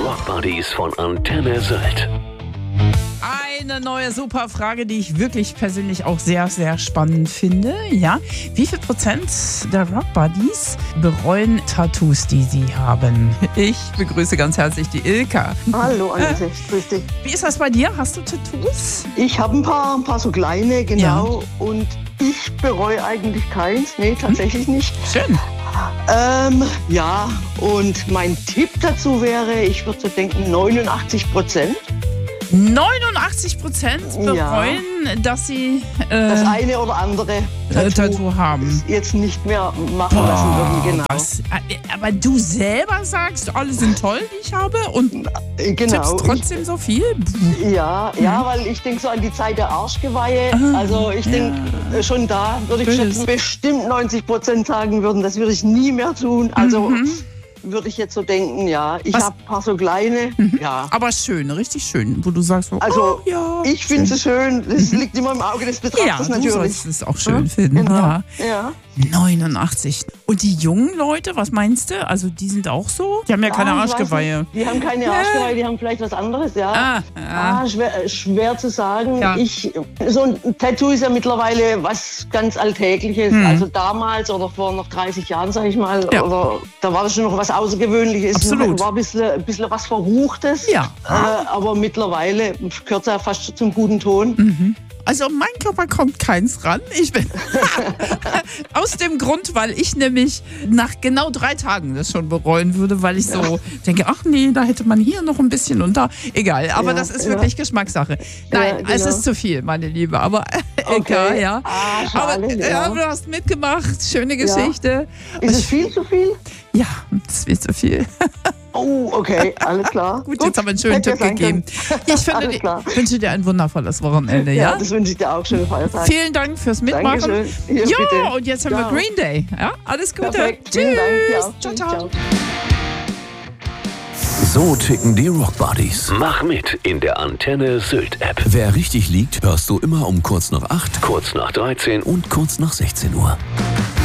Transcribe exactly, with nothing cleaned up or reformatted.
Rock Buddies von Antenne Sylt. Eine neue super Frage, die ich wirklich persönlich auch sehr, sehr spannend finde. Ja, wie viel Prozent der Rock Buddies bereuen Tattoos, die sie haben? Ich begrüße ganz herzlich die Ilka. Hallo Annette, äh, grüß dich. Wie ist das bei dir? Hast du Tattoos? Ich habe ein paar, ein paar so kleine, genau. Ja. Und ich bereue eigentlich keins. Nee, tatsächlich hm. nicht. Schön. Ähm, ja, und mein Tipp dazu wäre, ich würde so denken, neunundachtzig Prozent. neunundachtzig Prozent bereuen, ja, dass sie äh, das eine oder andere Tattoo, Tattoo haben. Jetzt nicht mehr machen Boah, lassen würden. Genau. Was, aber du selber sagst, alle sind toll, die ich habe, und genau. tippst trotzdem so viel? Ja, ja, weil ich denke so an die Zeit der Arschgeweihe. Ah, also ich denke, ja, schon da würde ich schätzen, bestimmt neunzig Prozent sagen würden, das würde ich nie mehr tun. Also mhm. würde ich jetzt so denken, ja. Ich habe ein paar so kleine. Mhm. Ja. Aber schön, richtig schön, wo du sagst, so, also, oh, ja, ich finde es schön. Das mhm. liegt immer im Auge des Betrachters, ja, natürlich. Du sollst es auch schön ja, finden. Genau. Ja. Ja. neunundachtzig. Und die jungen Leute, was meinst du? Also die sind auch so? Die haben ja keine ah, Arschgeweihe. Die haben keine Arschgeweihe, die haben vielleicht was anderes, ja. Ah, ah. ah schwer, schwer zu sagen. Ja. Ich, so ein Tattoo ist ja mittlerweile was ganz Alltägliches. Hm. Also damals oder vor noch dreißig Jahren, sag ich mal, ja, oder da war das schon noch was Außergewöhnliches. Absolut. War ein bisschen, ein bisschen was Verruchtes. Ja. Äh, aber mittlerweile gehört es ja fast zum guten Ton. Mhm. Also mein Körper kommt keins ran. Ich bin aus dem Grund, weil ich nämlich nach genau drei Tagen das schon bereuen würde, weil ich so ja. denke, ach nee, da hätte man hier noch ein bisschen und da. Egal, aber ja, das ist ja. wirklich Geschmackssache. Nein, ja, genau. Es ist zu viel, meine Liebe, aber okay. egal, ja. Ah, schade, aber ja. ja, du hast mitgemacht, schöne Geschichte. Ja. Ist es viel zu viel? Ja, es ist viel zu viel. Oh, okay, alles klar. Gut, jetzt haben wir einen schönen Tipp gegeben. Ich finde, ich wünsche dir ein wundervolles Wochenende. Ja, ja, das wünsche ich dir auch. Schönen Feiertag. Vielen Dank fürs Mitmachen. Dankeschön. Hier, ja, bitte. Und jetzt haben ciao. wir Green Day. Ja, alles Gute. Perfekt. Tschüss. Vielen Dank. Ja, ciao, ciao. So ticken die Rock Buddies. Mach mit in der Antenne Sylt App. Wer richtig liegt, hörst du immer um kurz nach acht, kurz nach dreizehn und kurz nach sechzehn Uhr.